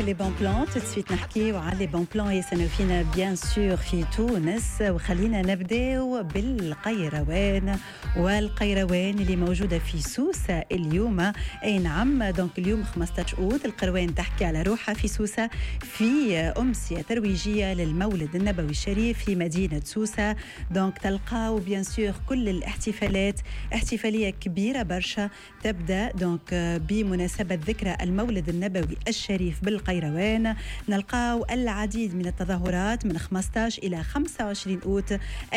لي بون بلان tout de suite نحكيو على لي بون بلان يسنو فينا بيان سور في تونس. وخلينا نبداو بالقيروان والقيروان اللي موجوده في سوسه اليوم. اي نعم، دونك اليوم 15 اوت القيروان تحكي على روحها في سوسه في امسيه ترويجيه للمولد النبوي الشريف في مدينه سوسه. دونك تلقاو بيان سور كل الاحتفالات، احتفاليه كبيره برشا تبدا دونك بمناسبه ذكرى المولد النبوي الشريف بالقيروان. نلقاو العديد من التظاهرات من 15 إلى 25 أوت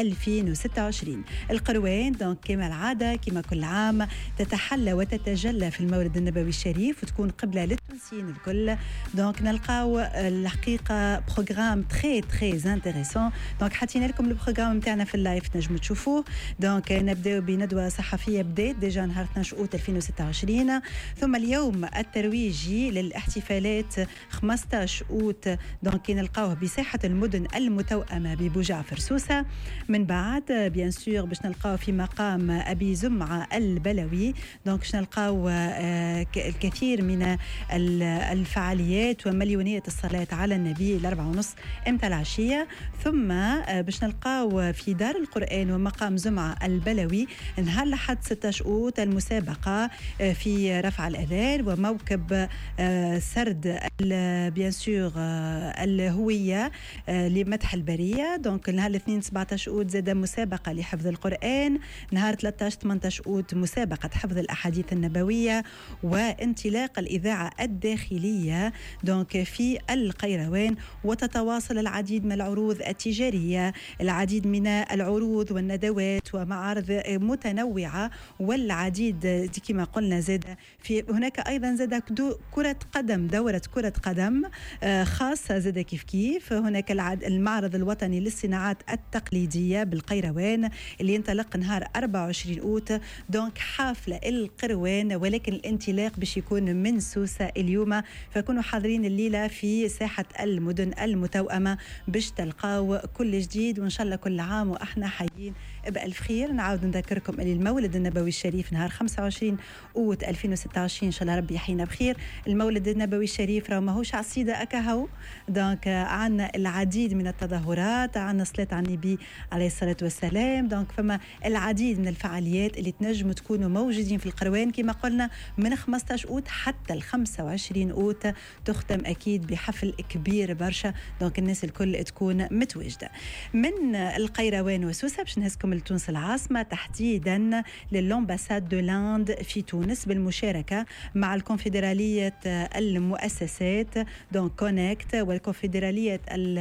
2026. القيروان دونك كما العادة كما كل عام تتحلى وتتجلى في المولد النبوي الشريف وتكون قبلة للتونسيين الكل. دونك نلقاو الحقيقة بروغرام تري انتريسون. دونك حاطين لكم البروغرام نتاعنا في اللايف تنجموا تشوفوه. دونك نبداو بندوة صحفية بدات ديجا نهار 12 أوت 2026، ثم اليوم الترويجي للاحتفالات 15 أوت دونك نلقاوه بساحة المدن المتوأمة ببوجعفر سوسة. من بعد بيان سور باش نلقاو في مقام أبي زمعة البلوي دونك باش نلقاو الكثير من الفعاليات ومليونية الصلاة على النبي 4:30 امتى العشية. ثم باش نلقاو في دار القرآن ومقام زمعة البلوي نهار لحد 16 أوت المسابقة في رفع الأذان وموكب سرد بيان سور الهوية لمدح البرية. دونك نهار الاثنين 17 أوت زاد مسابقة لحفظ القرآن، نهار 13 18 أوت مسابقة حفظ الأحاديث النبوية وانطلاق الإذاعة الداخلية دونك في القيروان. وتتواصل العديد من العروض التجارية، العديد من العروض والندوات ومعارض متنوعة والعديد كما قلنا زاد في هناك أيضا زاد كرة قدم، دورة كرة قدم خاصة زاد كيف هناك المعرض الوطني للصناعات التقليدية بالقيروان اللي ينطلق نهار 24 أوت. دونك حافلة القيروان ولكن الانطلاق باش يكون من سوسة اليوم، فكونوا حاضرين الليلة في ساحة المدن المتوأمة باش تلقاو كل جديد. وإن شاء الله كل عام وإحنا حيين بألف خير. نعاود نذكركم اللي المولد النبوي الشريف نهار 25 أوت 2026 إن شاء الله ربي يحيينا بخير. المولد النبوي الشريف راه ماهوش عصيدة أكهو. دونك عندنا العديد من التظاهرات، عندنا صلاة على النبي عليه الصلاة والسلام. دونك فما العديد من الفعاليات اللي تنجموا تكونوا موجودين في القيروان كما قلنا من 15 أوت حتى 25 أوت تختم أكيد بحفل كبير برشا. دونك الناس الكل تكون متواجدة من القيروان وسوسة. باش نهزكم لتونس العاصمة تحديدا للأمباساد دو لاند في تونس بالمشاركة مع الكونفدرالية المؤسسات دونك كونكت والكونفدرالية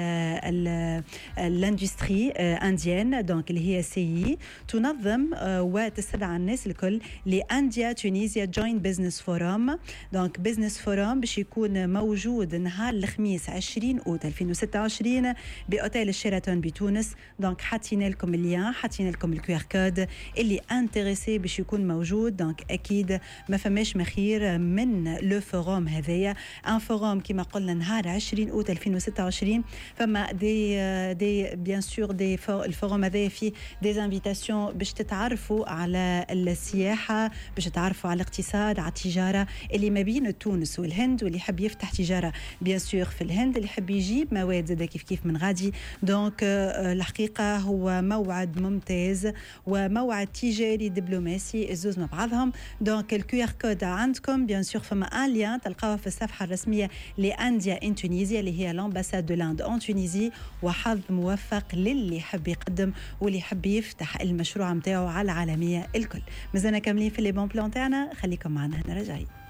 الاندستري انديان دونك اللي هي سي تنظم وتستدعى الناس الكل لانديا تونيزيا جوين بزنس فورم. دونك بزنس فورم باش يكون موجود نهار الخميس 20 أوت 2026 بأوتيل الشيراتون بتونس. دونك حاطين لكم اللين، حاطين لكم الكيو ار كود اللي انتريسي باش يكون موجود. دونك اكيد ما فماش مخير من لو فوروم هذايا. ان فوروم كما قلنا نهار 20 أوت 2026 فما دي بيان سور دي الفوروم هذايا فيه دي انفيتاسيون باش تتعرفوا على السياحه، باش تتعرفوا على الاقتصاد، على التجاره اللي ما بين تونس والهند، واللي يحب يفتح تجاره بيان سور في الهند، اللي يحب يجيب مواد زاد كيف من غادي. دونك الحقيقه هو موعد ممتاز وموعد تجاري دبلوماسي الزوز مع بعضهم. دونك الكيو ار كود عندكم بيان سور فما ان لين تلقاوه في الصفحه الرسميه لانديا ان تونيزيا اللي هي لامباساد دو لاند ان تونيزي. وحظ موفق للي يحب يقدم واللي يحب يفتح المشروع نتاعو على العالميه الكل. مازلنا كاملين في لي بون بلان تاعنا، خليكم معنا هنا راجعين.